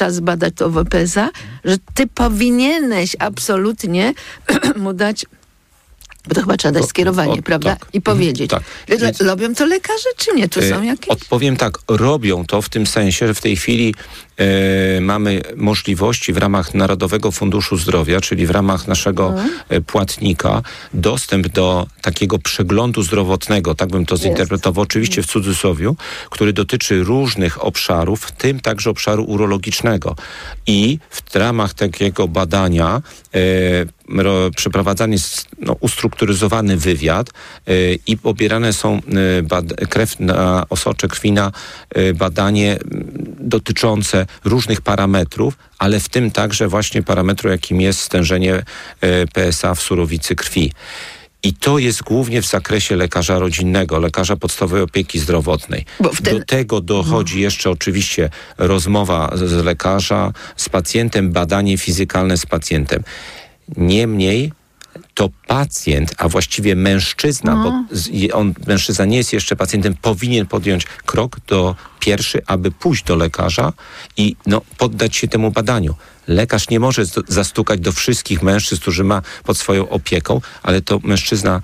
zbadać to w PSA, że ty powinieneś absolutnie mu dać, bo to chyba trzeba dać skierowanie, prawda? Tak. I powiedzieć. Tak. Robią to lekarze, czy nie? Tu są jakieś? Odpowiem tak, robią to w tym sensie, że w tej chwili mamy możliwości w ramach Narodowego Funduszu Zdrowia, czyli w ramach naszego płatnika, dostęp do takiego przeglądu zdrowotnego, tak bym to zinterpretował, oczywiście w cudzysłowie, który dotyczy różnych obszarów, w tym także obszaru urologicznego. I w ramach takiego badania przeprowadzany jest ustrukturyzowany wywiad i pobierane są krew na osocze krwi na badanie dotyczące różnych parametrów, ale w tym także właśnie parametru, jakim jest stężenie PSA w surowicy krwi. I to jest głównie w zakresie lekarza rodzinnego, lekarza podstawowej opieki zdrowotnej. Do tego dochodzi jeszcze oczywiście rozmowa z lekarza, z pacjentem, badanie fizykalne z pacjentem. Niemniej to pacjent, a właściwie mężczyzna, bo mężczyzna nie jest jeszcze pacjentem, powinien podjąć krok pierwszy, aby pójść do lekarza i poddać się temu badaniu. Lekarz nie może zastukać do wszystkich mężczyzn, którzy ma pod swoją opieką, ale to mężczyzna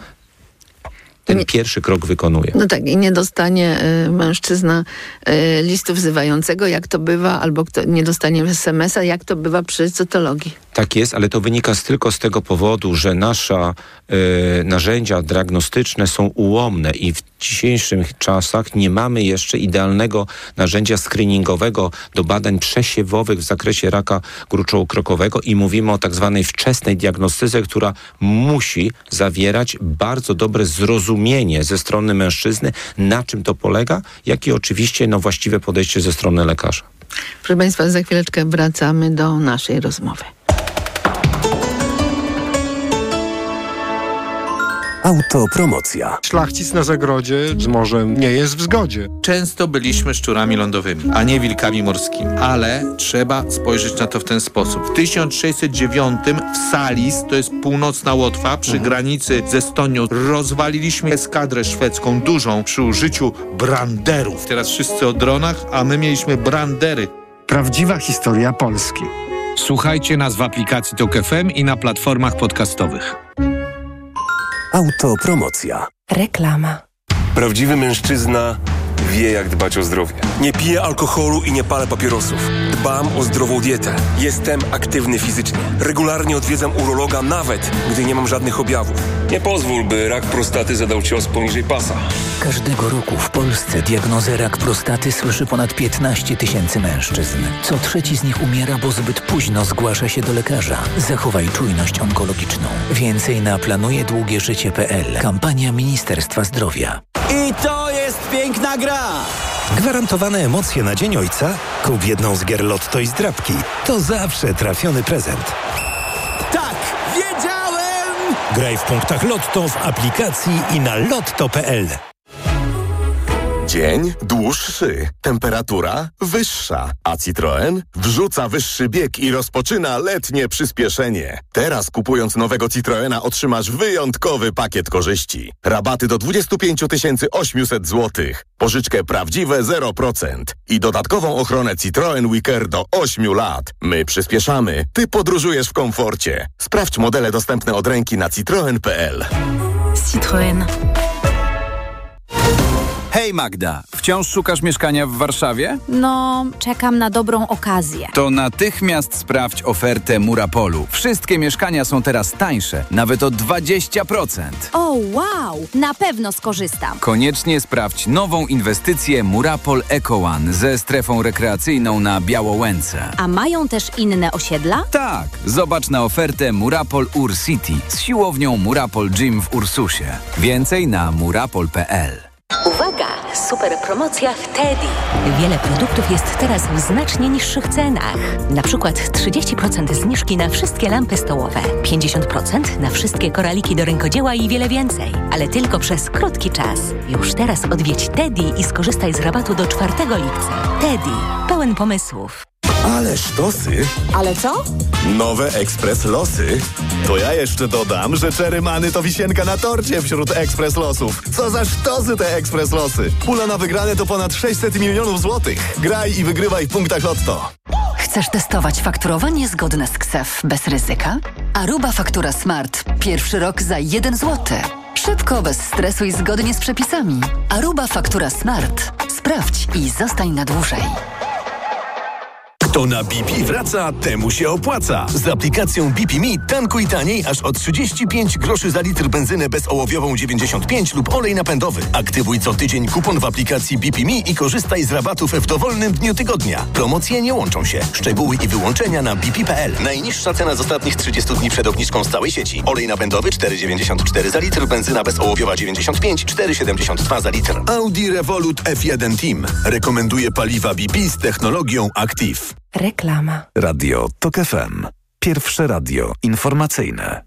ten pierwszy krok wykonuje. No tak, i nie dostanie mężczyzna listu wzywającego, jak to bywa, albo nie dostanie SMS-a, jak to bywa przy cytologii. Tak jest, ale to wynika tylko z tego powodu, że nasze narzędzia diagnostyczne są ułomne i w dzisiejszych czasach nie mamy jeszcze idealnego narzędzia screeningowego do badań przesiewowych w zakresie raka gruczołu-krokowego i mówimy o tak zwanej wczesnej diagnostyce, która musi zawierać bardzo dobre zrozumienie ze strony mężczyzny, na czym to polega, jak i oczywiście właściwe podejście ze strony lekarza. Proszę Państwa, za chwileczkę wracamy do naszej rozmowy. Autopromocja. Szlachcic na zagrodzie z morzem nie jest w zgodzie. Często byliśmy szczurami lądowymi, a nie wilkami morskimi. Ale trzeba spojrzeć na to w ten sposób. W 1609 w Salis, to jest północna Łotwa, przy granicy z Estonią, rozwaliliśmy eskadrę szwedzką dużą przy użyciu branderów. Teraz wszyscy o dronach, a my mieliśmy brandery. Prawdziwa historia Polski. Słuchajcie nas w aplikacji TOK FM i na platformach podcastowych. Autopromocja. Reklama. Prawdziwy mężczyzna wie, jak dbać o zdrowie. Nie piję alkoholu i nie palę papierosów. Dbam o zdrową dietę. Jestem aktywny fizycznie. Regularnie odwiedzam urologa, nawet gdy nie mam żadnych objawów. Nie pozwól, by rak prostaty zadał cios poniżej pasa. Każdego roku w Polsce diagnozę rak prostaty słyszy ponad 15 000 mężczyzn. Co trzeci z nich umiera, bo zbyt późno zgłasza się do lekarza. Zachowaj czujność onkologiczną. Więcej na planujedługieżycie.pl. Kampania Ministerstwa Zdrowia. I to jest piękna gra! Gwarantowane emocje na Dzień Ojca? Kup jedną z gier Lotto i zdrabki. To zawsze trafiony prezent. Tak! Wiedziałem! Graj w punktach Lotto w aplikacji i na lotto.pl. Dzień dłuższy, temperatura wyższa, a Citroen wrzuca wyższy bieg i rozpoczyna letnie przyspieszenie. Teraz kupując nowego Citroena otrzymasz wyjątkowy pakiet korzyści. Rabaty do 25 800 zł, pożyczkę prawdziwe 0% i dodatkową ochronę Citroen WeCare do 8 lat. My przyspieszamy, ty podróżujesz w komforcie. Sprawdź modele dostępne od ręki na citroen.pl. Citroen. Hej Magda, wciąż szukasz mieszkania w Warszawie? No, czekam na dobrą okazję. To natychmiast sprawdź ofertę Murapolu. Wszystkie mieszkania są teraz tańsze, nawet o 20%. O, wow! Na pewno skorzystam. Koniecznie sprawdź nową inwestycję Murapol Eco One ze strefą rekreacyjną na Białołęce. A mają też inne osiedla? Tak, zobacz na ofertę Murapol Ur-City z siłownią Murapol Gym w Ursusie. Więcej na murapol.pl. Uwaga! Super promocja w Teddy. Wiele produktów jest teraz w znacznie niższych cenach. Na przykład 30% zniżki na wszystkie lampy stołowe, 50% na wszystkie koraliki do rękodzieła i wiele więcej. Ale tylko przez krótki czas. Już teraz odwiedź Teddy i skorzystaj z rabatu do 4 lipca. Teddy. Pełen pomysłów. Ale sztosy. Ale co? Nowe Ekspres Losy. To ja jeszcze dodam, że Cherry Money to wisienka na torcie wśród Ekspres Losów. Co za sztosy te Ekspres Losy. Pula na wygrane to ponad 600 milionów złotych. Graj i wygrywaj w punktach Lotto. Chcesz testować fakturowanie zgodne z KSEF bez ryzyka? Aruba Faktura Smart. Pierwszy rok za 1 zł. Szybko, bez stresu i zgodnie z przepisami. Aruba Faktura Smart. Sprawdź i zostań na dłużej. Kto na BP wraca, temu się opłaca. Z aplikacją BP Me tankuj taniej aż o 35 groszy za litr benzynę bezołowiową 95 lub olej napędowy. Aktywuj co tydzień kupon w aplikacji BP Me i korzystaj z rabatów w dowolnym dniu tygodnia. Promocje nie łączą się. Szczegóły i wyłączenia na bp.pl. Najniższa cena z ostatnich 30 dni przed obniżką z całej sieci. Olej napędowy 4,94 za litr, benzyna bezołowiowa 95, 4,72 za litr. Audi Revolut F1 Team rekomenduje paliwa BP z technologią Active. Reklama. Radio TOK FM. Pierwsze radio informacyjne.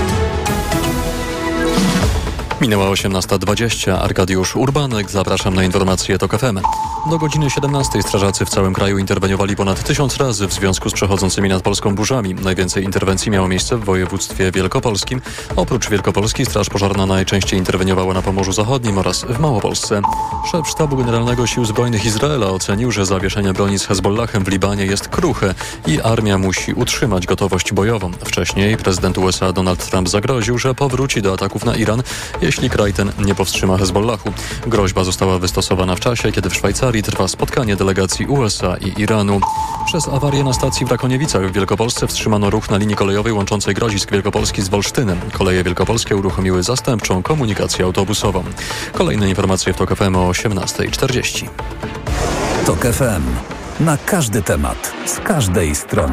Minęła 18:20. Arkadiusz Urbanek. Zapraszam na informacje TOK FM. Do godziny 17 strażacy w całym kraju interweniowali ponad 1000 razy w związku z przechodzącymi nad Polską burzami. Najwięcej interwencji miało miejsce w województwie wielkopolskim. Oprócz Wielkopolski Straż Pożarna najczęściej interweniowała na Pomorzu Zachodnim oraz w Małopolsce. Szef Sztabu Generalnego Sił Zbrojnych Izraela ocenił, że zawieszenie broni z Hezbollahem w Libanie jest kruche i armia musi utrzymać gotowość bojową. Wcześniej prezydent USA Donald Trump zagroził, że powróci do ataków na Iran, jeśli kraj ten nie powstrzyma Hezbollahu. Groźba została wystosowana w czasie, kiedy w Szwajcarii trwa spotkanie delegacji USA i Iranu. Przez awarię na stacji w Rakoniewicach w Wielkopolsce wstrzymano ruch na linii kolejowej łączącej Grodzisk Wielkopolski z Wolsztynem. Koleje wielkopolskie uruchomiły zastępczą komunikację autobusową. Kolejne informacje w TOK FM o 18:40. TOK FM. Na każdy temat, z każdej strony.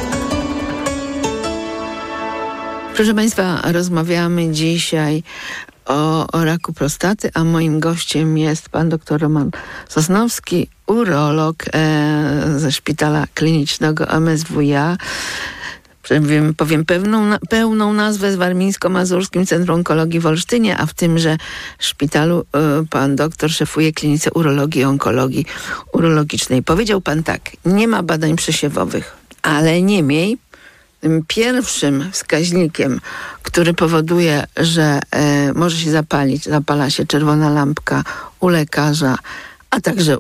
Proszę Państwa, rozmawiamy dzisiaj o raku prostaty, a moim gościem jest pan dr Roman Sosnowski, urolog ze Szpitala Klinicznego MSWiA. Powiem pełną nazwę: z Warmińsko-Mazurskim Centrum Onkologii w Olsztynie, a w tymże szpitalu pan doktor szefuje klinice urologii i onkologii urologicznej. Powiedział pan tak: nie ma badań przesiewowych, ale niemniej tym pierwszym wskaźnikiem, który powoduje, że może się zapala się czerwona lampka u lekarza, a także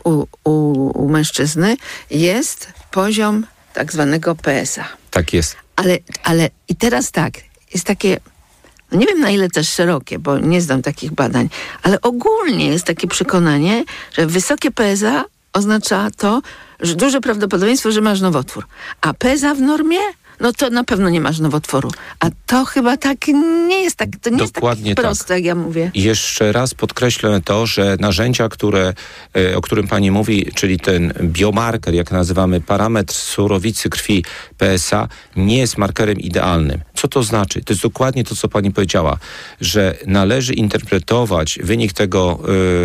u mężczyzny, jest poziom tak zwanego PSA. Tak jest. Ale i teraz tak, jest takie, no nie wiem na ile też szerokie, bo nie znam takich badań, ale ogólnie jest takie przekonanie, że wysokie PSA oznacza to, że duże prawdopodobieństwo, że masz nowotwór. A PSA w normie? No to na pewno nie masz nowotworu. A to chyba tak nie jest tak, to nie dokładnie jest tak proste, jak ja mówię. Jeszcze raz podkreślę to, że narzędzia, o którym pani mówi, czyli ten biomarker, jak nazywamy, parametr surowicy krwi PSA, nie jest markerem idealnym. Co to znaczy? To jest dokładnie to, co pani powiedziała, że należy interpretować wynik tego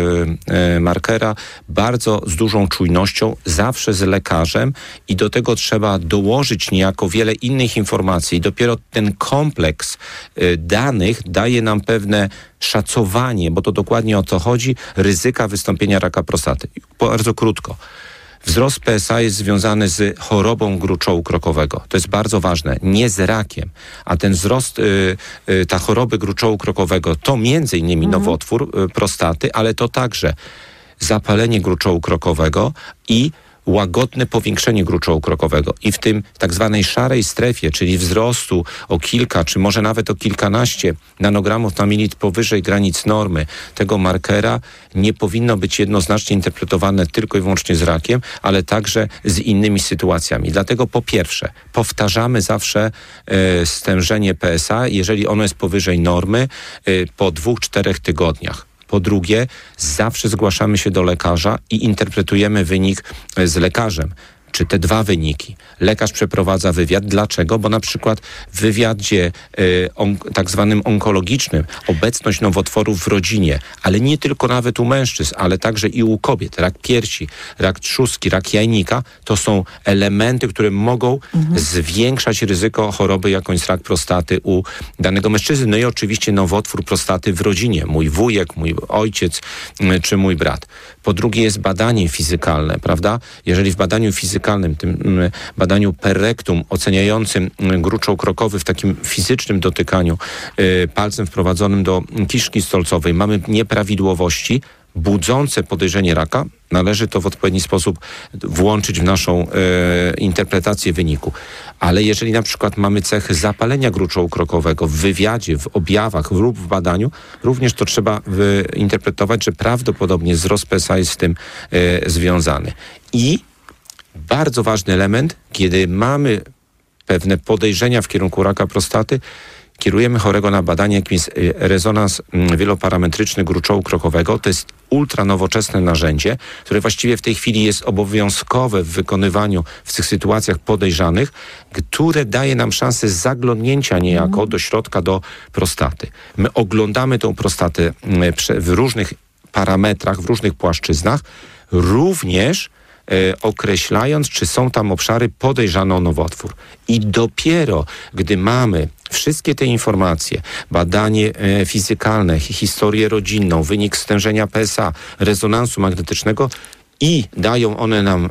markera bardzo z dużą czujnością, zawsze z lekarzem, i do tego trzeba dołożyć niejako wiele innych informacji. Dopiero ten kompleks danych daje nam pewne szacowanie, bo to dokładnie o to chodzi, ryzyka wystąpienia raka prostaty. Bardzo krótko. Wzrost PSA jest związany z chorobą gruczołu krokowego. To jest bardzo ważne. Nie z rakiem. A ten wzrost ta choroby gruczołu krokowego to między innymi nowotwór prostaty, ale to także zapalenie gruczołu krokowego i łagodne powiększenie gruczołu krokowego. I w tym tak zwanej szarej strefie, czyli wzrostu o kilka, czy może nawet o kilkanaście nanogramów na mililitr powyżej granic normy tego markera, nie powinno być jednoznacznie interpretowane tylko i wyłącznie z rakiem, ale także z innymi sytuacjami. Dlatego po pierwsze, powtarzamy zawsze stężenie PSA, jeżeli ono jest powyżej normy, po 2-4 tygodniach. Po drugie, zawsze zgłaszamy się do lekarza i interpretujemy wynik z lekarzem. Czy te dwa wyniki. Lekarz przeprowadza wywiad. Dlaczego? Bo na przykład w wywiadzie tak zwanym onkologicznym obecność nowotworów w rodzinie, ale nie tylko nawet u mężczyzn, ale także i u kobiet. Rak piersi, rak trzustki, rak jajnika to są elementy, które mogą zwiększać ryzyko choroby, jaką jest rak prostaty u danego mężczyzny. No i oczywiście nowotwór prostaty w rodzinie. Mój wujek, mój ojciec czy mój brat. Po drugie jest badanie fizykalne, prawda? Jeżeli w badaniu fizykalnym, tym badaniu per rectum oceniającym gruczoł krokowy w takim fizycznym dotykaniu palcem wprowadzonym do kiszki stolcowej mamy nieprawidłowości, budzące podejrzenie raka, należy to w odpowiedni sposób włączyć w naszą interpretację wyniku. Ale jeżeli na przykład mamy cechy zapalenia gruczołu-krokowego w wywiadzie, w objawach lub w badaniu, również to trzeba interpretować, że prawdopodobnie wzrost PSA jest z tym związany. I bardzo ważny element, kiedy mamy pewne podejrzenia w kierunku raka prostaty, kierujemy chorego na badanie, jakim jest rezonans wieloparametryczny gruczołu krokowego. To jest ultranowoczesne narzędzie, które właściwie w tej chwili jest obowiązkowe w wykonywaniu w tych sytuacjach podejrzanych, które daje nam szansę zaglądnięcia niejako do środka, do prostaty. My oglądamy tą prostatę w różnych parametrach, w różnych płaszczyznach, również określając, czy są tam obszary podejrzane o nowotwór. I dopiero, gdy mamy wszystkie te informacje, badanie fizykalne, historię rodzinną, wynik stężenia PSA, rezonansu magnetycznego i dają one nam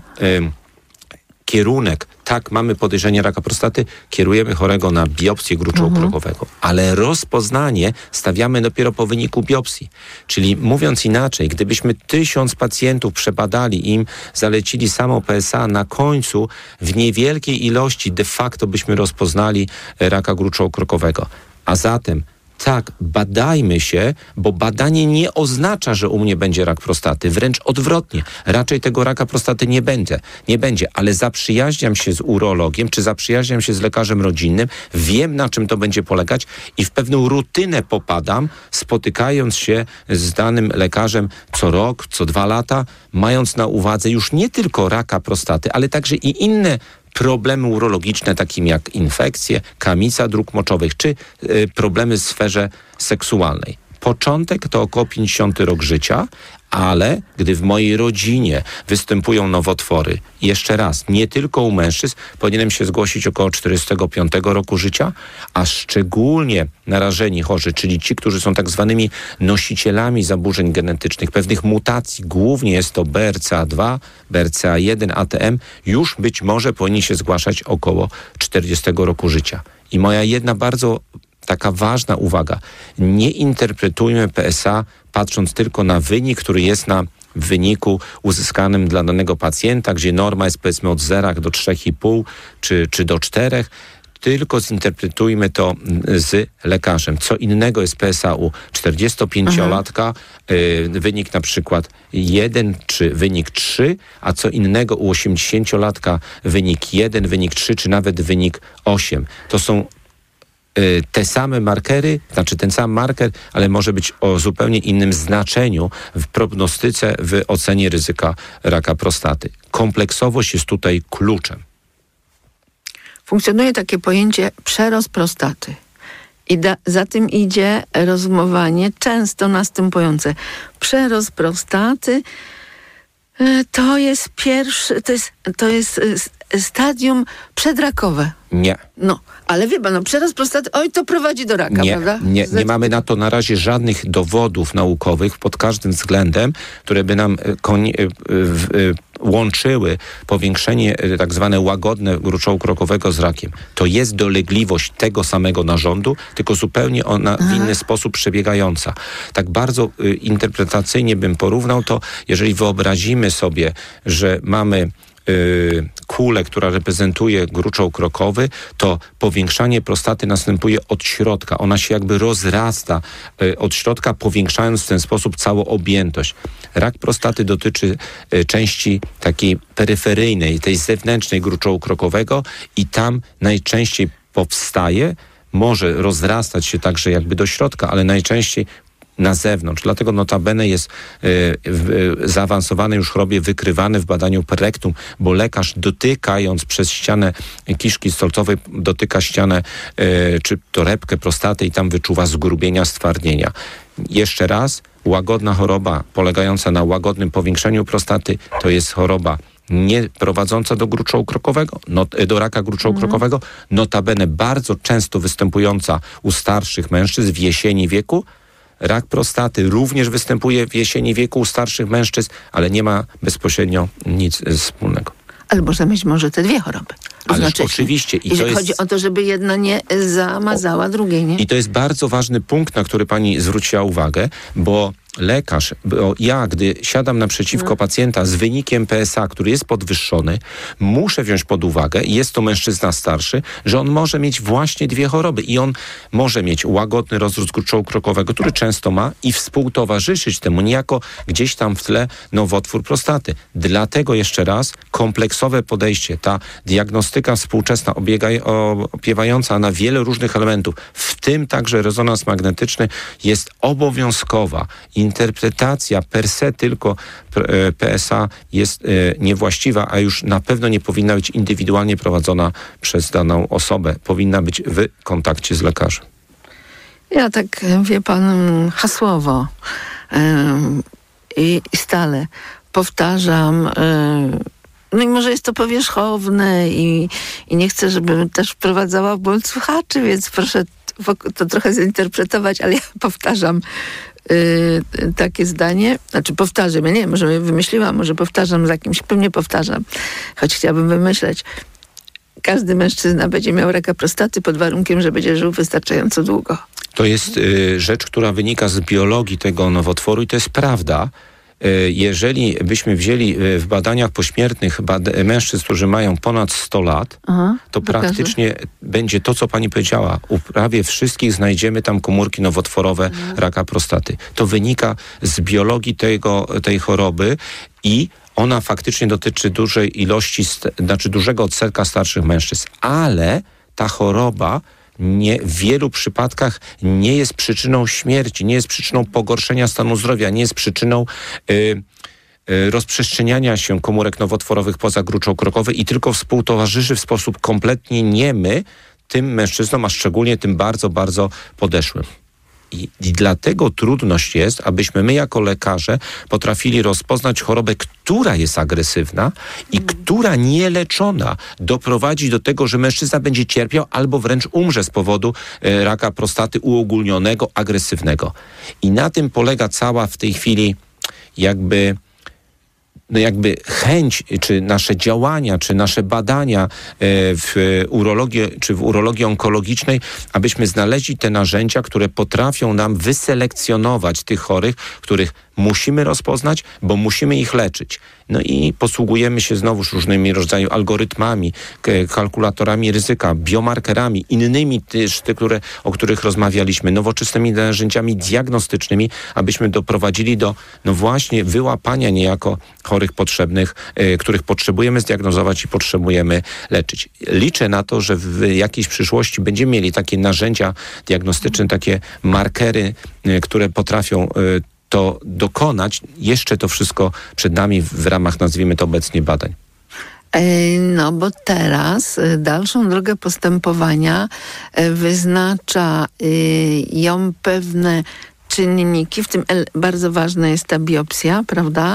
kierunek, tak, mamy podejrzenie raka prostaty, kierujemy chorego na biopsję gruczołu krokowego. Ale rozpoznanie stawiamy dopiero po wyniku biopsji. Czyli mówiąc inaczej, gdybyśmy 1000 pacjentów przebadali, im zalecili samo PSA, na końcu w niewielkiej ilości de facto byśmy rozpoznali raka gruczołu krokowego. A zatem tak, badajmy się, bo badanie nie oznacza, że u mnie będzie rak prostaty. Wręcz odwrotnie. Raczej tego raka prostaty nie będzie, ale zaprzyjaźniam się z urologiem, czy zaprzyjaźniam się z lekarzem rodzinnym, wiem, na czym to będzie polegać i w pewną rutynę popadam, spotykając się z danym lekarzem co rok, co 2 lata, mając na uwadze już nie tylko raka prostaty, ale także i inne problemy urologiczne, takim jak infekcje, kamica dróg moczowych, czy problemy w sferze seksualnej. Początek to około 50 rok życia, ale gdy w mojej rodzinie występują nowotwory, jeszcze raz, nie tylko u mężczyzn, powinienem się zgłosić około 45 roku życia, a szczególnie narażeni chorzy, czyli ci, którzy są tak zwanymi nosicielami zaburzeń genetycznych, pewnych mutacji, głównie jest to BRCA2, BRCA1, ATM, już być może powinni się zgłaszać około 40 roku życia. I moja jedna bardzo taka ważna uwaga. Nie interpretujmy PSA patrząc tylko na wynik, który jest na wyniku uzyskanym dla danego pacjenta, gdzie norma jest powiedzmy od 0 do 3,5 czy do 4, tylko zinterpretujmy to z lekarzem. Co innego jest PSA u 45-latka, wynik na przykład 1 czy wynik 3, a co innego u 80-latka wynik 1, wynik 3 czy nawet wynik 8. To są te same markery, znaczy ten sam marker, ale może być o zupełnie innym znaczeniu w prognostyce, w ocenie ryzyka raka prostaty. Kompleksowość jest tutaj kluczem. Funkcjonuje takie pojęcie przerost prostaty. I za tym idzie rozumowanie często następujące. Przerost prostaty to jest stadium przedrakowe. Nie. No, ale wie pan, przerost prostaty, to prowadzi do raka, prawda? Nie mamy na to na razie żadnych dowodów naukowych pod każdym względem, które by nam łączyły powiększenie tak zwane łagodne gruczołu krokowego z rakiem. To jest dolegliwość tego samego narządu, tylko zupełnie ona w inny sposób przebiegająca. Tak bardzo interpretacyjnie bym porównał to, jeżeli wyobrazimy sobie, że mamy kulę, która reprezentuje gruczoł krokowy, to powiększanie prostaty następuje od środka. Ona się jakby rozrasta od środka, powiększając w ten sposób całą objętość. Rak prostaty dotyczy części takiej peryferyjnej, tej zewnętrznej gruczołu krokowego i tam najczęściej powstaje, może rozrastać się także jakby do środka, ale najczęściej na zewnątrz. Dlatego notabene jest w zaawansowanej już chorobie wykrywany w badaniu perektum, bo lekarz dotykając przez ścianę kiszki stolcowej, dotyka ścianę czy torebkę prostaty i tam wyczuwa zgrubienia, stwardnienia. Jeszcze raz, łagodna choroba polegająca na łagodnym powiększeniu prostaty to jest choroba nie prowadząca do gruczołu krokowego, do raka gruczołu krokowego, notabene bardzo często występująca u starszych mężczyzn w jesieni wieku. Rak prostaty również występuje w jesieni wieku u starszych mężczyzn, ale nie ma bezpośrednio nic wspólnego. Ale można mieć może te dwie choroby. Ależ oczywiście. Jeżeli chodzi o to, żeby jedna nie zamazała drugiej, nie? I to jest bardzo ważny punkt, na który pani zwróciła uwagę, bo lekarz, bo ja, gdy siadam naprzeciwko pacjenta z wynikiem PSA, który jest podwyższony, muszę wziąć pod uwagę, jest to mężczyzna starszy, że on może mieć właśnie 2 choroby i on może mieć łagodny rozrost gruczołu krokowego, który często ma i współtowarzyszyć temu niejako gdzieś tam w tle nowotwór prostaty. Dlatego jeszcze raz kompleksowe podejście, ta diagnostyka współczesna opiewająca na wiele różnych elementów, w tym także rezonans magnetyczny, jest obowiązkowa. Interpretacja per se tylko PSA jest niewłaściwa, a już na pewno nie powinna być indywidualnie prowadzona przez daną osobę. Powinna być w kontakcie z lekarzem. Ja tak, wie pan, hasłowo i stale powtarzam, no i może jest to powierzchowne i nie chcę, żebym też wprowadzała w błąd słuchaczy, więc proszę to trochę zinterpretować, ale ja powtarzam takie zdanie, znaczy powtarzam, ja nie wiem, może wymyśliłam, może powtarzam za kimś, pewnie powtarzam, choć chciałabym wymyśleć. Każdy mężczyzna będzie miał raka prostaty pod warunkiem, że będzie żył wystarczająco długo. To jest rzecz, która wynika z biologii tego nowotworu i to jest prawda. Jeżeli byśmy wzięli w badaniach pośmiertnych mężczyzn, którzy mają ponad 100 lat, to praktycznie będzie to, co pani powiedziała. U prawie wszystkich znajdziemy tam komórki nowotworowe raka prostaty. To wynika z biologii tej choroby i ona faktycznie dotyczy dużej ilości, znaczy dużego odsetka starszych mężczyzn. Ale ta choroba w wielu przypadkach nie jest przyczyną śmierci, nie jest przyczyną pogorszenia stanu zdrowia, nie jest przyczyną rozprzestrzeniania się komórek nowotworowych poza gruczoł krokowy i tylko współtowarzyszy w sposób kompletnie niemy tym mężczyznom, a szczególnie tym bardzo, bardzo podeszłym. I dlatego trudność jest, abyśmy my jako lekarze potrafili rozpoznać chorobę, która jest agresywna i która nieleczona doprowadzi do tego, że mężczyzna będzie cierpiał albo wręcz umrze z powodu raka prostaty uogólnionego, agresywnego. I na tym polega cała w tej chwili jakby chęć, czy nasze działania, czy nasze badania w urologii onkologicznej, abyśmy znaleźli te narzędzia, które potrafią nam wyselekcjonować tych chorych, których musimy rozpoznać, bo musimy ich leczyć. No i posługujemy się znowuż różnymi rodzajami algorytmami, kalkulatorami ryzyka, biomarkerami, innymi też, o których rozmawialiśmy, nowoczesnymi narzędziami diagnostycznymi, abyśmy doprowadzili do właśnie wyłapania niejako chorych potrzebnych, których potrzebujemy zdiagnozować i potrzebujemy leczyć. Liczę na to, że w jakiejś przyszłości będziemy mieli takie narzędzia diagnostyczne, takie markery, które potrafią to dokonać. Jeszcze to wszystko przed nami w ramach, nazwijmy to obecnie, badań. No bo teraz dalszą drogę postępowania wyznacza ją pewne czynniki, w tym bardzo ważna jest ta biopsja, prawda?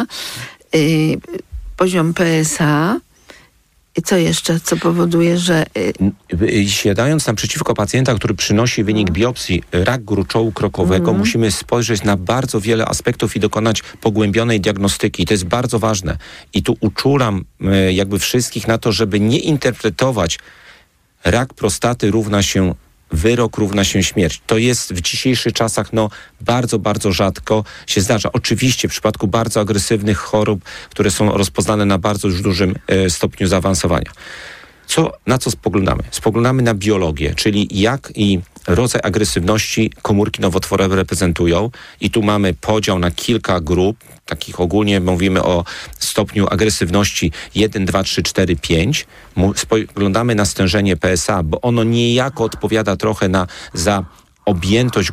Poziom PSA. I co jeszcze? Co powoduje, że... Siadając naprzeciwko pacjenta, który przynosi wynik biopsji rak gruczołu krokowego, musimy spojrzeć na bardzo wiele aspektów i dokonać pogłębionej diagnostyki. I to jest bardzo ważne. I tu uczulam jakby wszystkich na to, żeby nie interpretować rak prostaty równa się wyrok, równa się śmierć. To jest w dzisiejszych czasach bardzo, bardzo rzadko się zdarza. Oczywiście w przypadku bardzo agresywnych chorób, które są rozpoznane na bardzo już dużym stopniu zaawansowania. Na co spoglądamy? Spoglądamy na biologię, czyli jak i rodzaj agresywności komórki nowotworowe reprezentują. I tu mamy podział na kilka grup, takich ogólnie mówimy o stopniu agresywności 1, 2, 3, 4, 5. Spoglądamy na stężenie PSA, bo ono niejako odpowiada trochę za objętość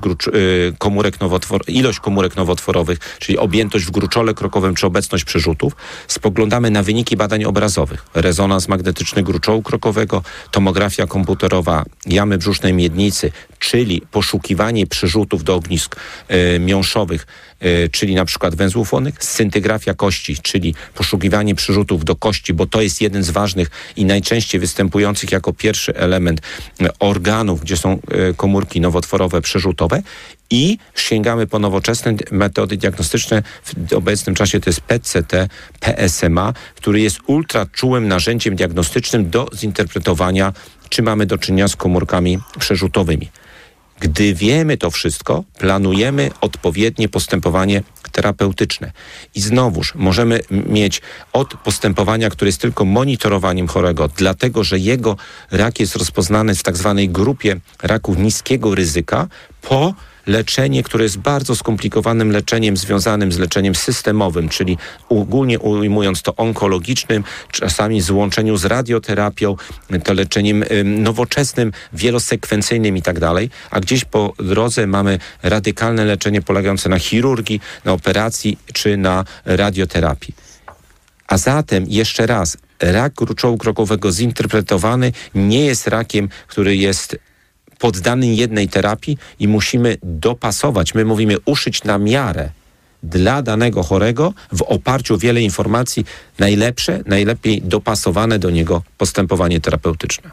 ilość komórek nowotworowych, czyli objętość w gruczole krokowym czy obecność przerzutów. Spoglądamy na wyniki badań obrazowych. Rezonans magnetyczny gruczołu krokowego, tomografia komputerowa jamy brzusznej miednicy, czyli poszukiwanie przerzutów do ognisk miąższowych, czyli na przykład węzłów łonnych, scyntygrafia kości, czyli poszukiwanie przerzutów do kości, bo to jest jeden z ważnych i najczęściej występujących jako pierwszy element organów, gdzie są komórki nowotworowe, przerzutowe, i sięgamy po nowoczesne metody diagnostyczne. W obecnym czasie to jest PET-CT, PSMA, który jest ultraczułym narzędziem diagnostycznym do zinterpretowania, czy mamy do czynienia z komórkami przerzutowymi. Gdy wiemy to wszystko, planujemy odpowiednie postępowanie terapeutyczne. I znowuż możemy mieć od postępowania, które jest tylko monitorowaniem chorego, dlatego że jego rak jest rozpoznany w tak zwanej grupie raków niskiego ryzyka, po leczenie, które jest bardzo skomplikowanym leczeniem związanym z leczeniem systemowym, czyli ogólnie ujmując to onkologicznym, czasami w złączeniu z radioterapią, to leczeniem nowoczesnym, wielosekwencyjnym i tak dalej, a gdzieś po drodze mamy radykalne leczenie polegające na chirurgii, na operacji czy na radioterapii. A zatem jeszcze raz, rak gruczołu krokowego zinterpretowany nie jest rakiem, który jest poddany jednej terapii i musimy dopasować, my mówimy uszyć na miarę dla danego chorego w oparciu o wiele informacji, najlepiej dopasowane do niego postępowanie terapeutyczne.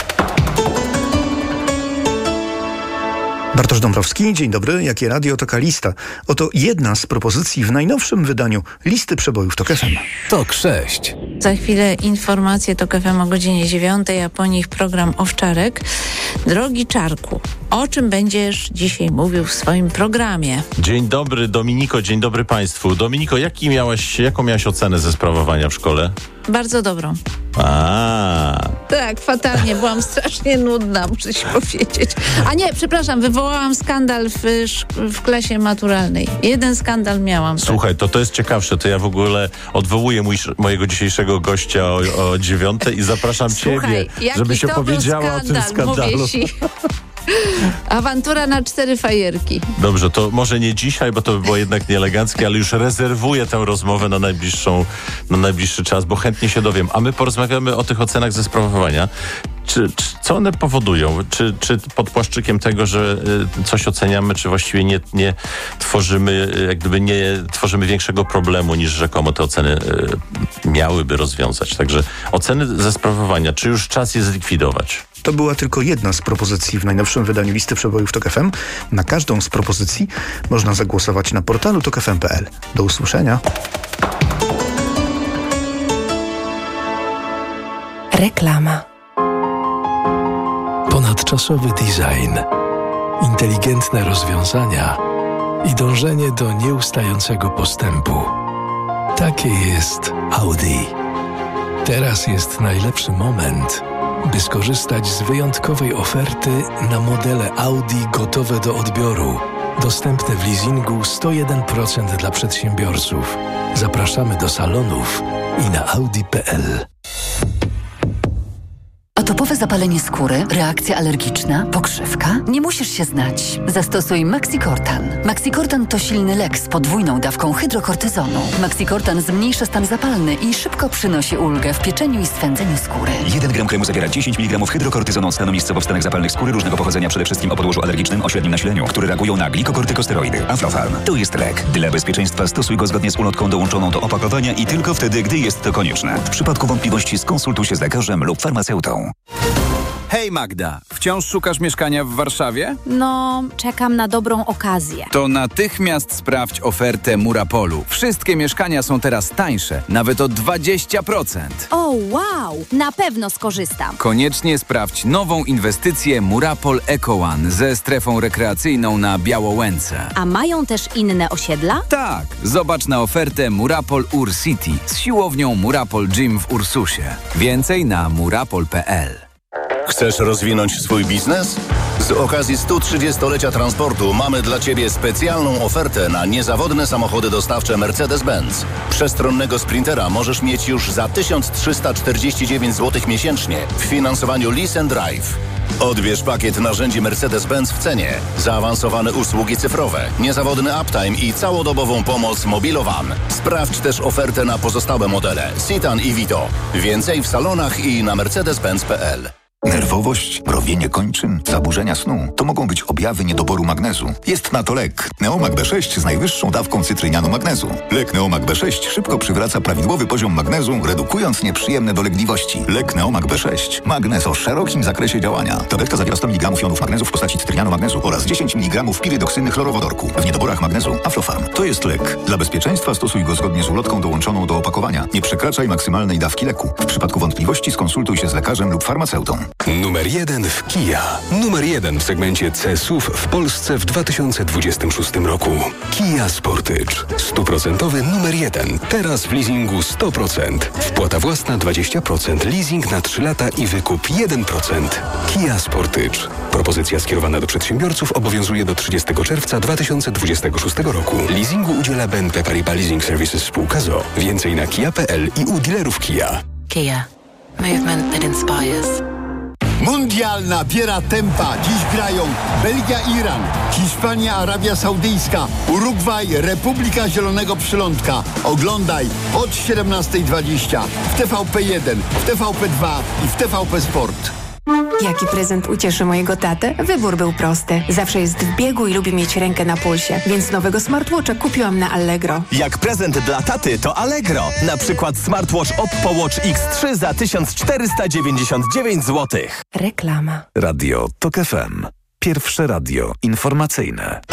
Bartosz Dąbrowski, dzień dobry. Jakie radio, taka lista. Oto jedna z propozycji w najnowszym wydaniu listy przebojów TOK FM. TOK 6. Za chwilę informacje TOK FM o godzinie 9, a po nich program Owczarek. Drogi Czarku, o czym będziesz dzisiaj mówił w swoim programie? Dzień dobry, Dominiko, dzień dobry Państwu. Dominiko, jaką miałaś ocenę ze sprawowania w szkole? Bardzo dobrą. Tak, fatalnie. Byłam strasznie nudna, muszę ci powiedzieć. A nie, przepraszam, wywołałam skandal w klasie maturalnej. Jeden skandal miałam. Słuchaj, to jest ciekawsze. To ja w ogóle odwołuję mojego dzisiejszego gościa o 9 i zapraszam Ciebie, żebyś opowiedziała o tym skandalu. Awantura na 4 fajerki. Dobrze, to może nie dzisiaj, bo to by było jednak nieeleganckie, ale już rezerwuję tę rozmowę na najbliższy czas, bo chętnie się dowiem. A my porozmawiamy o tych ocenach ze sprawowania. Co one powodują? Czy pod płaszczykiem tego, że coś oceniamy, czy właściwie nie tworzymy większego problemu, niż rzekomo te oceny miałyby rozwiązać? Także oceny ze sprawowania, czy już czas je zlikwidować? To była tylko jedna z propozycji w najnowszym wydaniu listy przebojów TOK FM. Na każdą z propozycji można zagłosować na portalu tokfm.pl. Do usłyszenia. Reklama. Ponadczasowy design, inteligentne rozwiązania i dążenie do nieustającego postępu. Takie jest Audi. Teraz jest najlepszy moment, by skorzystać z wyjątkowej oferty na modele Audi gotowe do odbioru. Dostępne w leasingu 101% dla przedsiębiorców. Zapraszamy do salonów i na audi.pl. Atopowe zapalenie skóry, reakcja alergiczna, pokrzywka? Nie musisz się znać. Zastosuj Maxicortan. Maxicortan to silny lek z podwójną dawką hydrokortyzonu. Maxicortan zmniejsza stan zapalny i szybko przynosi ulgę w pieczeniu i swędzeniu skóry. 1 gram kremu zawiera 10 mg hydrokortyzonu stanu miejscowo w stanach zapalnych skóry różnego pochodzenia, przede wszystkim o podłożu alergicznym o średnim nasileniu, które reagują na glikokortykosteroidy. Aflofarm. To jest lek. Dla bezpieczeństwa stosuj go zgodnie z ulotką dołączoną do opakowania i tylko wtedy, gdy jest to konieczne. W przypadku wątpliwości skonsultuj się z lekarzem lub farmaceutą. Hej Magda, wciąż szukasz mieszkania w Warszawie? No, czekam na dobrą okazję. To natychmiast sprawdź ofertę Murapolu. Wszystkie mieszkania są teraz tańsze, nawet o 20%. O, wow! Na pewno skorzystam. Koniecznie sprawdź nową inwestycję Murapol Eco One ze strefą rekreacyjną na Białołęce. A mają też inne osiedla? Tak, zobacz na ofertę Murapol Ur-City z siłownią Murapol Gym w Ursusie. Więcej na murapol.pl. Chcesz rozwinąć swój biznes? Z okazji 130-lecia transportu mamy dla Ciebie specjalną ofertę na niezawodne samochody dostawcze Mercedes-Benz. Przestronnego Sprintera możesz mieć już za 1349 zł miesięcznie w finansowaniu Lease and Drive. Odbierz pakiet narzędzi Mercedes-Benz w cenie, zaawansowane usługi cyfrowe, niezawodny uptime i całodobową pomoc Mobilowan. Sprawdź też ofertę na pozostałe modele Citan i Vito. Więcej w salonach i na mercedes-benz.pl. Nerwowość, mrowienie kończyn, zaburzenia snu to mogą być objawy niedoboru magnezu. Jest na to lek Neomag B6 z najwyższą dawką cytrynianu magnezu. Lek Neomag B6 szybko przywraca prawidłowy poziom magnezu, redukując nieprzyjemne dolegliwości. Lek Neomag B6. Magnez o szerokim zakresie działania. Tabletka zawiera 100 mg jonów magnezu w postaci cytrynianu magnezu oraz 10 mg pirydoksyny chlorowodorku. W niedoborach magnezu Aflofarm. To jest lek. Dla bezpieczeństwa stosuj go zgodnie z ulotką dołączoną do opakowania. Nie przekraczaj maksymalnej dawki leku. W przypadku wątpliwości skonsultuj się z lekarzem lub farmaceutą. Numer 1 w Kia. Numer 1 w segmencie C-SUV w Polsce w 2026 roku. Kia Sportage. 100% numer 1. Teraz w leasingu 100%. Wpłata własna 20%. Leasing na 3 lata i wykup 1%. Kia Sportage. Propozycja skierowana do przedsiębiorców obowiązuje do 30 czerwca 2026 roku. Leasingu udziela BNP Paribas Leasing Services spółka ZOO. Więcej na kia.pl i u dealerów Kia. Kia. Movement that inspires. Mundial nabiera tempa. Dziś grają Belgia-Iran, Hiszpania-Arabia Saudyjska, Urugwaj, Republika Zielonego Przylądka. Oglądaj od 17:20 w TVP1, w TVP2 i w TVP Sport. Jaki prezent ucieszy mojego tatę? Wybór był prosty. Zawsze jest w biegu i lubi mieć rękę na pulsie, więc nowego smartwatcha kupiłam na Allegro. Jak prezent dla taty to Allegro. Na przykład smartwatch Oppo Watch X3 za 1499 zł. Reklama. Radio TOK FM. Pierwsze radio informacyjne.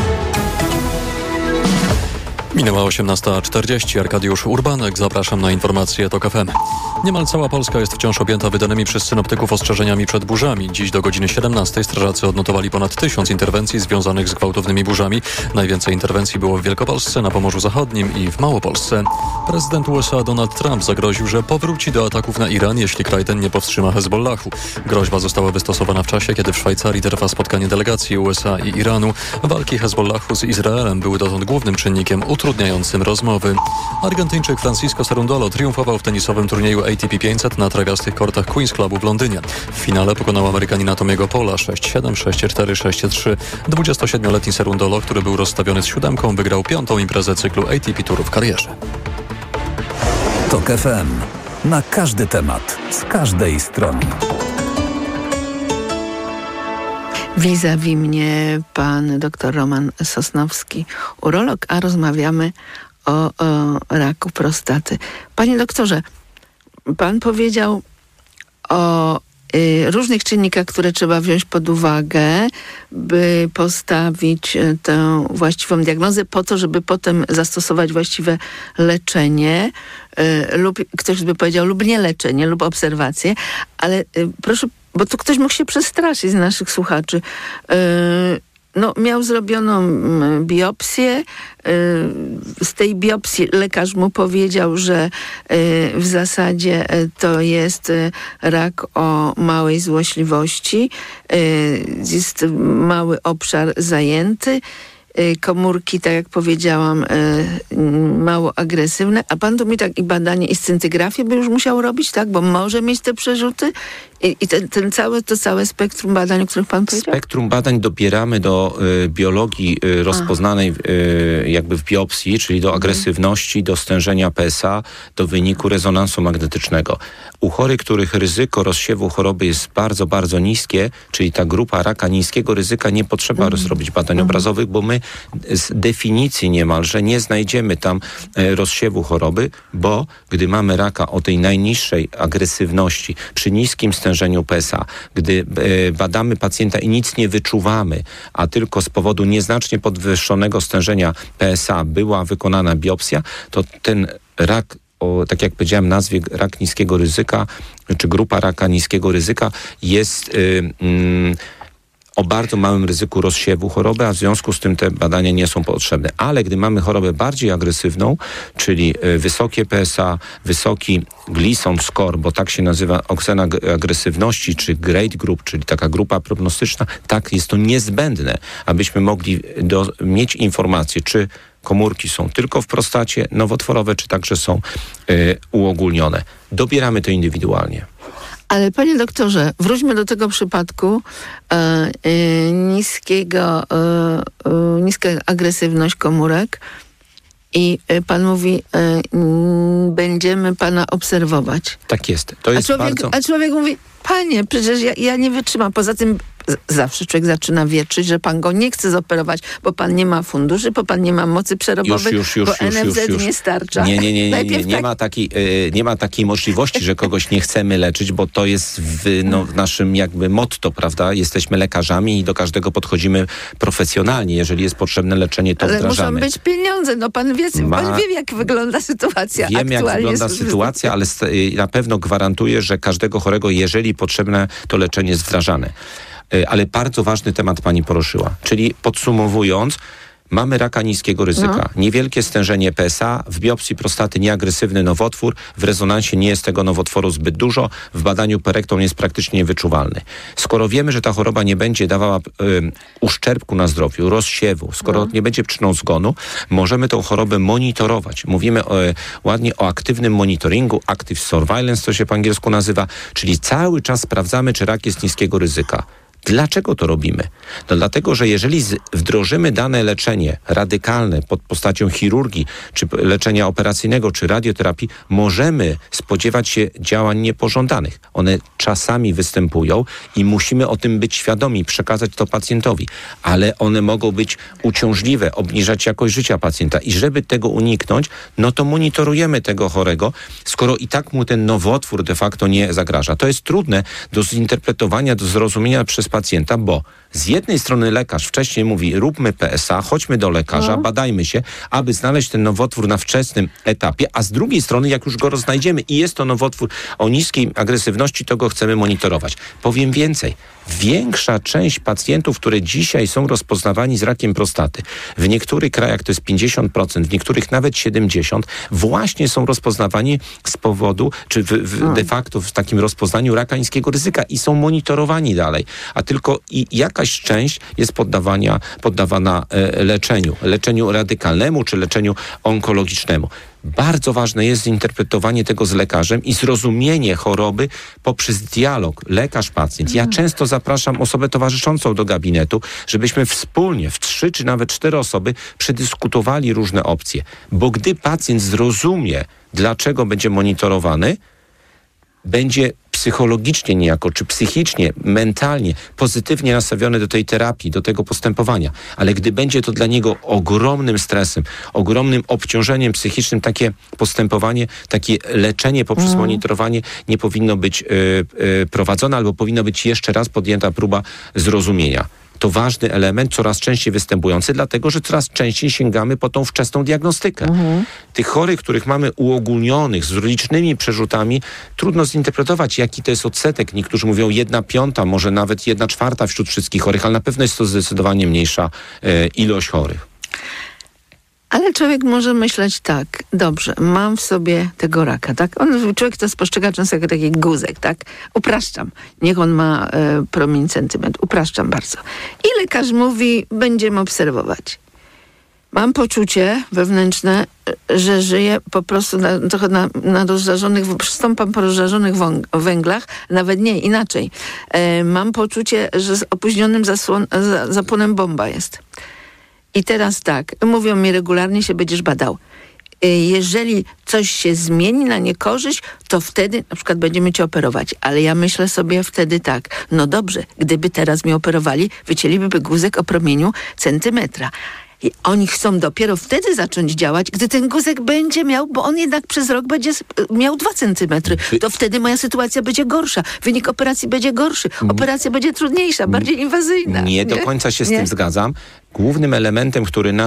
Minęła 18:40. Arkadiusz Urbanek. Zapraszam na informacje TOK FM. Niemal cała Polska jest wciąż objęta wydanymi przez synoptyków ostrzeżeniami przed burzami. Dziś do godziny 17 strażacy odnotowali ponad 1000 interwencji związanych z gwałtownymi burzami. Najwięcej interwencji było w Wielkopolsce, na Pomorzu Zachodnim i w Małopolsce. Prezydent USA Donald Trump zagroził, że powróci do ataków na Iran, jeśli kraj ten nie powstrzyma Hezbollahu. Groźba została wystosowana w czasie, kiedy w Szwajcarii trwa spotkanie delegacji USA i Iranu. Walki Hezbollahu z Izraelem były dotąd głównym czynnikiem utrudniającym rozmowy. Argentyńczyk Francisco Cerundolo triumfował w tenisowym turnieju ATP 500 na trawiastych kortach Queen's Clubu w Londynie. W finale pokonał Amerykanina Tomiego Pola 6-7, 6-4, 6-3. 27-letni Cerundolo, który był rozstawiony z 7, wygrał 5. imprezę cyklu ATP Tour w karierze. TOK FM. Na każdy temat, z każdej strony. Vis-a-vis mnie pan dr Roman Sosnowski, urolog, a rozmawiamy o raku prostaty. Panie doktorze, pan powiedział o różnych czynnikach, które trzeba wziąć pod uwagę, by postawić tę właściwą diagnozę po to, żeby potem zastosować właściwe leczenie lub, ktoś by powiedział, lub nie leczenie, lub obserwację, ale proszę, bo tu ktoś mógł się przestraszyć z naszych słuchaczy. Miał zrobioną biopsję. Z tej biopsji lekarz mu powiedział, że w zasadzie to jest rak o małej złośliwości. Jest mały obszar zajęty. Komórki, tak jak powiedziałam, mało agresywne, a pan tu mi tak i badanie i scintygrafię by już musiał robić, tak? Bo może mieć te przerzuty i to całe spektrum badań, o których pan powiedział? Spektrum badań dobieramy do biologii rozpoznanej jakby w biopsji, czyli do agresywności, do stężenia PSA, do wyniku rezonansu magnetycznego. U chorych, których ryzyko rozsiewu choroby jest bardzo, bardzo niskie, czyli ta grupa raka niskiego ryzyka, nie potrzeba zrobić badań obrazowych, bo my z definicji niemalże nie znajdziemy tam rozsiewu choroby, bo gdy mamy raka o tej najniższej agresywności, przy niskim stężeniu PSA, gdy badamy pacjenta i nic nie wyczuwamy, a tylko z powodu nieznacznie podwyższonego stężenia PSA była wykonana biopsja, to ten rak, tak jak powiedziałem, nazwie rak niskiego ryzyka, czy grupa raka niskiego ryzyka jest o bardzo małym ryzyku rozsiewu choroby, a w związku z tym te badania nie są potrzebne. Ale gdy mamy chorobę bardziej agresywną, czyli wysokie PSA, wysoki Gleason score, bo tak się nazywa ocena agresywności, czy grade group, czyli taka grupa prognostyczna, tak jest to niezbędne, abyśmy mogli mieć informację, czy komórki są tylko w prostacie nowotworowe, czy także są uogólnione. Dobieramy to indywidualnie. Ale panie doktorze, wróćmy do tego przypadku niska agresywność komórek i pan mówi, będziemy pana obserwować. Tak jest. To jest a człowiek mówi, panie, przecież ja nie wytrzymam. Poza tym zawsze człowiek zaczyna wietrzyć, że pan go nie chce zoperować, bo pan nie ma funduszy, bo pan nie ma mocy przerobowej, bo NFZ nie starcza. Nie ma takiej możliwości, że kogoś nie chcemy leczyć, bo to jest w naszym jakby motto, prawda? Jesteśmy lekarzami i do każdego podchodzimy profesjonalnie. Jeżeli jest potrzebne leczenie, to wdrażamy. Ale muszą być pieniądze. No pan wie, jak wygląda sytuacja. Wiem, jak wygląda sytuacja, ale na pewno gwarantuję, że każdego chorego, jeżeli potrzebne, to leczenie jest wdrażane. Ale bardzo ważny temat pani poruszyła. Czyli podsumowując, mamy raka niskiego ryzyka. Niewielkie stężenie PSA, w biopsji prostaty nieagresywny nowotwór, w rezonansie nie jest tego nowotworu zbyt dużo, w badaniu perekton jest praktycznie niewyczuwalny. Skoro wiemy, że ta choroba nie będzie dawała uszczerbku na zdrowiu, rozsiewu, skoro nie będzie przyczyną zgonu, możemy tą chorobę monitorować. Mówimy ładnie o aktywnym monitoringu, active surveillance, to się po angielsku nazywa, czyli cały czas sprawdzamy, czy rak jest niskiego ryzyka. Dlaczego to robimy? No dlatego, że jeżeli wdrożymy dane leczenie radykalne pod postacią chirurgii, czy leczenia operacyjnego, czy radioterapii, możemy spodziewać się działań niepożądanych. One czasami występują i musimy o tym być świadomi, przekazać to pacjentowi. Ale one mogą być uciążliwe, obniżać jakość życia pacjenta. I żeby tego uniknąć, no to monitorujemy tego chorego, skoro i tak mu ten nowotwór de facto nie zagraża. To jest trudne do zinterpretowania, do zrozumienia przez pacjenta, bo z jednej strony lekarz wcześniej mówi, róbmy PSA, chodźmy do lekarza, badajmy się, aby znaleźć ten nowotwór na wczesnym etapie, a z drugiej strony, jak już go roznajdziemy i jest to nowotwór o niskiej agresywności, to go chcemy monitorować. Powiem więcej. Większa część pacjentów, które dzisiaj są rozpoznawani z rakiem prostaty, w niektórych krajach to jest 50%, w niektórych nawet 70%, właśnie są rozpoznawani z powodu, czy de facto w takim rozpoznaniu raka niskiego ryzyka i są monitorowani dalej. A tylko jakaś część jest poddawana leczeniu radykalnemu, czy leczeniu onkologicznemu. Bardzo ważne jest zinterpretowanie tego z lekarzem i zrozumienie choroby poprzez dialog lekarz-pacjent. Ja często zapraszam osobę towarzyszącą do gabinetu, żebyśmy wspólnie w 3 czy nawet 4 osoby przedyskutowali różne opcje. Bo gdy pacjent zrozumie, dlaczego będzie monitorowany, będzie psychologicznie niejako, czy psychicznie, mentalnie pozytywnie nastawiony do tej terapii, do tego postępowania. Ale gdy będzie to dla niego ogromnym stresem, ogromnym obciążeniem psychicznym, takie postępowanie, takie leczenie poprzez monitorowanie nie powinno być prowadzone, albo powinno być jeszcze raz podjęta próba zrozumienia. To ważny element, coraz częściej występujący, dlatego że coraz częściej sięgamy po tą wczesną diagnostykę. Tych chorych, których mamy uogólnionych z licznymi przerzutami, trudno zinterpretować, jaki to jest odsetek. Niektórzy mówią 1/5, może nawet 1/4 wśród wszystkich chorych, ale na pewno jest to zdecydowanie mniejsza ilość chorych. Ale człowiek może myśleć tak, dobrze, mam w sobie tego raka, tak? Człowiek to spostrzega często jako taki guzek, tak? Upraszczam. Niech on ma promień centymetr. Upraszczam bardzo. I lekarz mówi, będziemy obserwować. Mam poczucie wewnętrzne, że żyję po prostu trochę na rozżarzonych, stąpam po rozżarzonych węglach, nawet nie, inaczej. Mam poczucie, że z opóźnionym zapłonem bomba jest. I teraz tak, mówią mi regularnie, się będziesz badał. Jeżeli coś się zmieni na niekorzyść, to wtedy na przykład będziemy cię operować. Ale ja myślę sobie wtedy tak, no dobrze, gdyby teraz mnie operowali, wycięliby guzek o promieniu centymetra. I oni chcą dopiero wtedy zacząć działać, gdy ten guzek będzie miał, bo on jednak przez rok będzie miał 2 centymetry. To wtedy moja sytuacja będzie gorsza. Wynik operacji będzie gorszy. Operacja będzie trudniejsza, bardziej inwazyjna. Nie do końca się z tym zgadzam. Głównym elementem,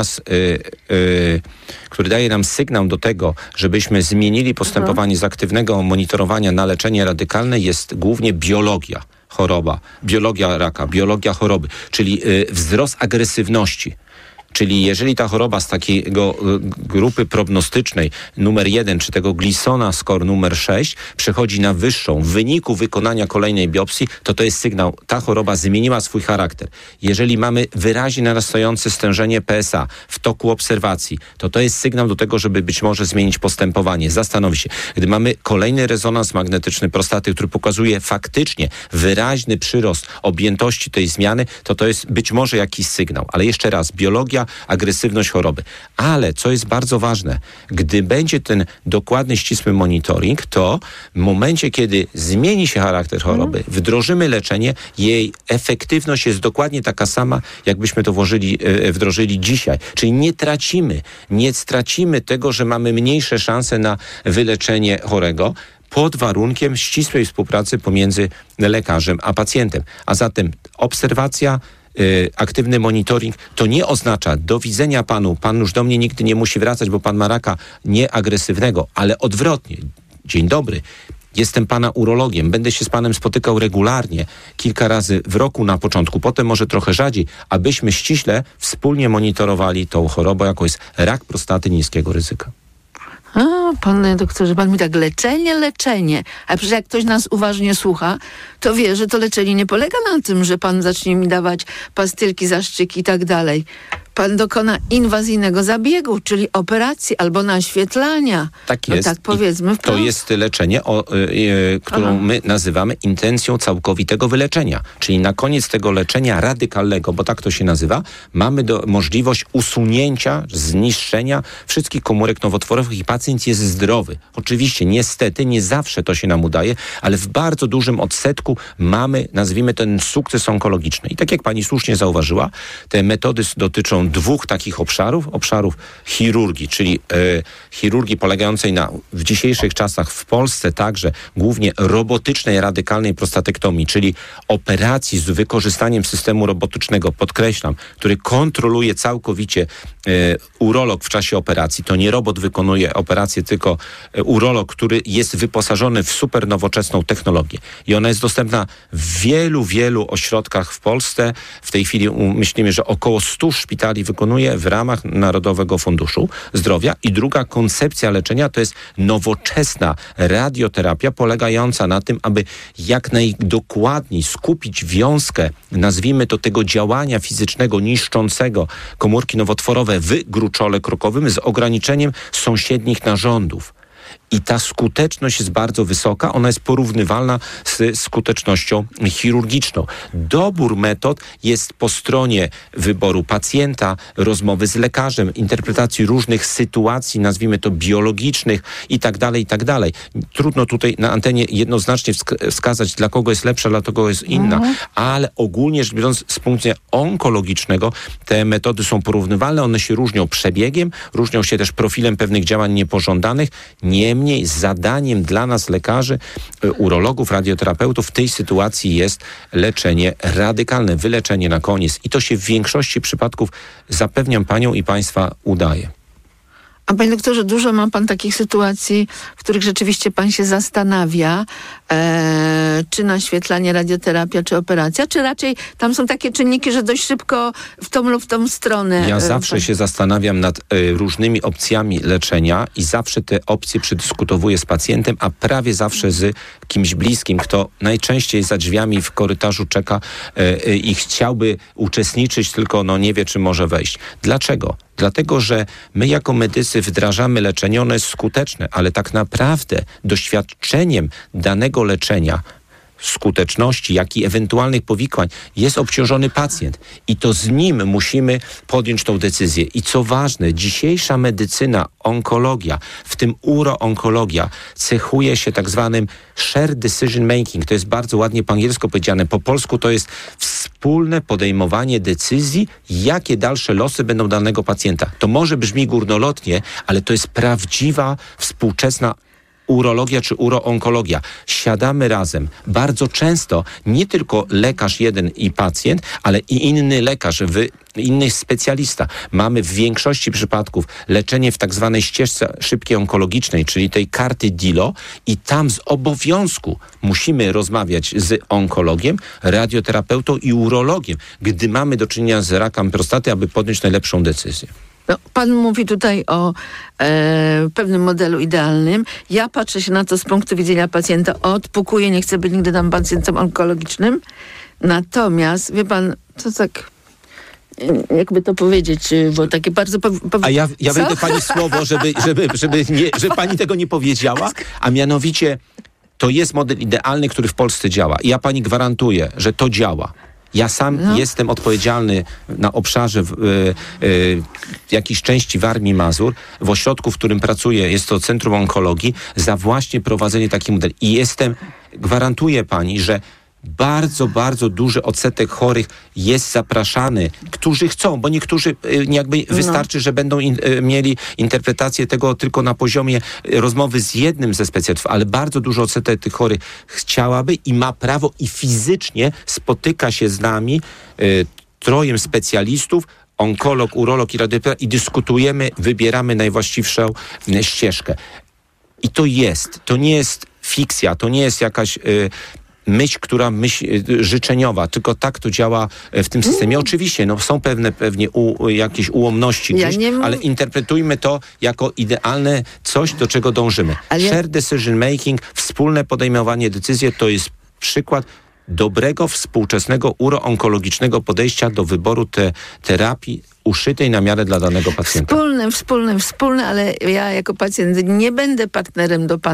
który daje nam sygnał do tego, żebyśmy zmienili postępowanie z aktywnego monitorowania na leczenie radykalne, jest głównie biologia biologia raka, biologia choroby, czyli wzrost agresywności. Czyli jeżeli ta choroba z takiego grupy prognostycznej numer 1, czy tego Gleasona score numer 6 przechodzi na wyższą w wyniku wykonania kolejnej biopsji, to jest sygnał, ta choroba zmieniła swój charakter. Jeżeli mamy wyraźnie narastające stężenie PSA w toku obserwacji, to jest sygnał do tego, żeby być może zmienić postępowanie, zastanowić się. Gdy mamy kolejny rezonans magnetyczny prostaty, który pokazuje faktycznie wyraźny przyrost objętości tej zmiany, to jest być może jakiś sygnał. Ale jeszcze raz, biologia podwója agresywność choroby. Ale, co jest bardzo ważne, gdy będzie ten dokładny, ścisły monitoring, to w momencie, kiedy zmieni się charakter choroby, wdrożymy leczenie, jej efektywność jest dokładnie taka sama, jakbyśmy to wdrożyli dzisiaj. Czyli nie stracimy tego, że mamy mniejsze szanse na wyleczenie chorego, pod warunkiem ścisłej współpracy pomiędzy lekarzem a pacjentem. A zatem obserwacja, aktywny monitoring, to nie oznacza do widzenia panu, pan już do mnie nigdy nie musi wracać, bo pan ma raka nieagresywnego, ale odwrotnie. Dzień dobry. Jestem pana urologiem, będę się z panem spotykał regularnie, kilka razy w roku na początku, potem może trochę rzadziej, abyśmy ściśle wspólnie monitorowali tą chorobę, jaką jest rak prostaty niskiego ryzyka. Panie doktorze, pan mi tak leczenie. A przecież jak ktoś nas uważnie słucha, to wie, że to leczenie nie polega na tym, że pan zacznie mi dawać pastylki, zastrzyki i tak dalej. Pan dokona inwazyjnego zabiegu, czyli operacji albo naświetlania. Tak jest. No tak powiedzmy wprost. To jest leczenie, którą my nazywamy intencją całkowitego wyleczenia. Czyli na koniec tego leczenia radykalnego, bo tak to się nazywa, mamy możliwość usunięcia, zniszczenia wszystkich komórek nowotworowych i pacjent jest zdrowy. Oczywiście, niestety, nie zawsze to się nam udaje, ale w bardzo dużym odsetku mamy, nazwijmy ten sukces onkologiczny. I tak jak pani słusznie zauważyła, te metody dotyczą dwóch takich obszarów chirurgii, czyli chirurgii polegającej w dzisiejszych czasach w Polsce także głównie robotycznej, radykalnej prostatektomii, czyli operacji z wykorzystaniem systemu robotycznego, podkreślam, który kontroluje całkowicie urolog w czasie operacji. To nie robot wykonuje operację, tylko urolog, który jest wyposażony w super nowoczesną technologię. I ona jest dostępna w wielu ośrodkach w Polsce. W tej chwili myślimy, że około 100 szpitali wykonuje w ramach Narodowego Funduszu Zdrowia. I druga koncepcja leczenia to jest nowoczesna radioterapia polegająca na tym, aby jak najdokładniej skupić wiązkę, nazwijmy to tego działania fizycznego niszczącego komórki nowotworowe w gruczole krokowym z ograniczeniem sąsiednich narządów. I ta skuteczność jest bardzo wysoka, ona jest porównywalna z skutecznością chirurgiczną. Dobór metod jest po stronie wyboru pacjenta, rozmowy z lekarzem, interpretacji różnych sytuacji, nazwijmy to biologicznych i tak dalej. Trudno tutaj na antenie jednoznacznie wskazać, dla kogo jest lepsza, dla kogo jest inna, ale ogólnie rzecz biorąc z punktu widzenia onkologicznego te metody są porównywalne, one się różnią przebiegiem, różnią się też profilem pewnych działań niepożądanych. Niemniej zadaniem dla nas lekarzy, urologów, radioterapeutów w tej sytuacji jest leczenie radykalne, wyleczenie na koniec. I to się w większości przypadków, zapewniam panią i państwa, udaje. A panie doktorze, dużo ma pan takich sytuacji, w których rzeczywiście pan się zastanawia, czy naświetlanie, radioterapia, czy operacja, czy raczej tam są takie czynniki, że dość szybko w tą lub w tą stronę. Ja zawsze się zastanawiam nad różnymi opcjami leczenia i zawsze te opcje przedyskutowuję z pacjentem, a prawie zawsze z kimś bliskim, kto najczęściej za drzwiami w korytarzu czeka i chciałby uczestniczyć, tylko nie wie, czy może wejść. Dlaczego? Dlatego, że my jako medycy wdrażamy leczenie, ono jest skuteczne, ale tak naprawdę doświadczeniem danego leczenia, skuteczności, jak i ewentualnych powikłań jest obciążony pacjent. I to z nim musimy podjąć tą decyzję. I co ważne, dzisiejsza medycyna, onkologia, w tym uroonkologia, cechuje się tak zwanym shared decision making. To jest bardzo ładnie po angielsku powiedziane. Po polsku to jest wspólne podejmowanie decyzji, jakie dalsze losy będą danego pacjenta. To może brzmi górnolotnie, ale to jest prawdziwa, współczesna urologia czy uroonkologia. Siadamy razem. Bardzo często nie tylko lekarz jeden i pacjent, ale i inny lekarz, inny specjalista. Mamy w większości przypadków leczenie w tak zwanej ścieżce szybkiej onkologicznej, czyli tej karty DILO i tam z obowiązku musimy rozmawiać z onkologiem, radioterapeutą i urologiem, gdy mamy do czynienia z rakiem prostaty, aby podjąć najlepszą decyzję. No, pan mówi tutaj o pewnym modelu idealnym. Ja patrzę się na to z punktu widzenia pacjenta, odpukuję, nie chcę być nigdy tam pacjentem onkologicznym. Natomiast, wie pan, to tak, jakby to powiedzieć, bo takie bardzo... A ja wejdę pani słowo, żeby pani tego nie powiedziała, a mianowicie to jest model idealny, który w Polsce działa. I ja pani gwarantuję, że to działa. Ja sam jestem odpowiedzialny na obszarze jakiejś części Warmii Mazur, w ośrodku, w którym pracuję, jest to Centrum Onkologii, za właśnie prowadzenie takich modeli. I gwarantuję pani, że bardzo, bardzo duży odsetek chorych jest zapraszany, którzy chcą, bo niektórzy wystarczy, że będą mieli interpretację tego tylko na poziomie rozmowy z jednym ze specjalistów, ale bardzo duży odsetek tych chorych chciałaby i ma prawo i fizycznie spotyka się z nami, trojem specjalistów, onkolog, urolog i radioterapeuta i dyskutujemy, wybieramy najwłaściwszą ścieżkę. I to nie jest fikcja, to nie jest jakaś myśl życzeniowa, tylko tak to działa w tym systemie. Oczywiście, są pewnie jakieś ułomności gdzieś, ale interpretujmy to jako idealne coś, do czego dążymy. Shared decision making, wspólne podejmowanie decyzji, to jest przykład dobrego, współczesnego uroonkologicznego podejścia do wyboru terapii uszytej na miarę dla danego pacjenta. Wspólne, ale ja jako pacjent nie będę partnerem do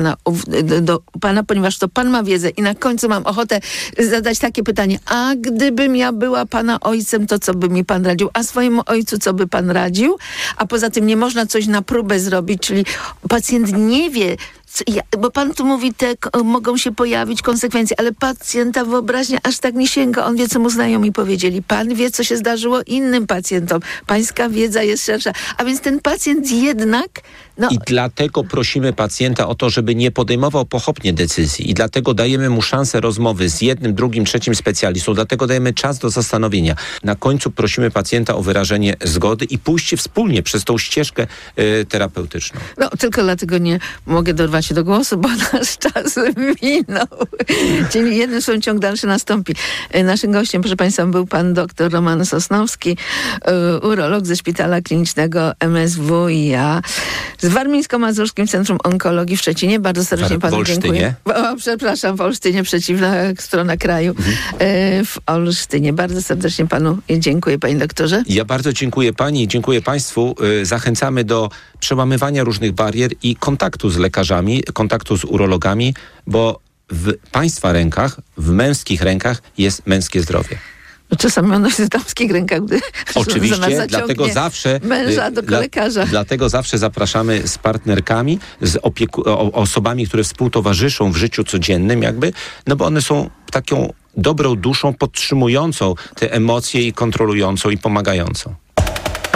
pana, ponieważ to pan ma wiedzę i na końcu mam ochotę zadać takie pytanie, a gdybym ja była pana ojcem, to co by mi pan radził? A swojemu ojcu co by pan radził? A poza tym nie można coś na próbę zrobić, czyli pacjent nie wie, bo pan tu mówi, mogą się pojawić konsekwencje, ale pacjenta wyobraźnia aż tak nie sięga. On wie, co mu znajomi powiedzieli. Pan wie, co się zdarzyło innym pacjentom. Pańska wiedza jest szersza. A więc ten pacjent jednak... I dlatego prosimy pacjenta o to, żeby nie podejmował pochopnie decyzji. I dlatego dajemy mu szansę rozmowy z jednym, drugim, trzecim specjalistą. Dlatego dajemy czas do zastanowienia. Na końcu prosimy pacjenta o wyrażenie zgody i pójście wspólnie przez tą ścieżkę terapeutyczną. Tylko dlatego nie mogę dorwać się do głosu, bo nasz czas minął. Czyli jeden ciąg dalszy nastąpi. Naszym gościem, proszę państwa, był pan dr Roman Sosnowski, urolog ze Szpitala Klinicznego MSWiA z Warmińsko-Mazurskim Centrum Onkologii w Szczecinie. Bardzo serdecznie panu dziękuję. Przepraszam, w Olsztynie, przeciwna strona kraju. W Olsztynie. Bardzo serdecznie panu dziękuję, panie doktorze. Ja bardzo dziękuję pani i dziękuję państwu. Zachęcamy do przełamywania różnych barier i kontaktu z lekarzami, kontaktu z urologami, bo w państwa rękach, w męskich rękach jest męskie zdrowie. Czasami ono jest w damskich rękach, gdy oczywiście, dlatego zawsze męża do lekarza. Dlatego zawsze zapraszamy z partnerkami, z osobami, które współtowarzyszą w życiu codziennym bo one są taką dobrą duszą podtrzymującą te emocje i kontrolującą i pomagającą.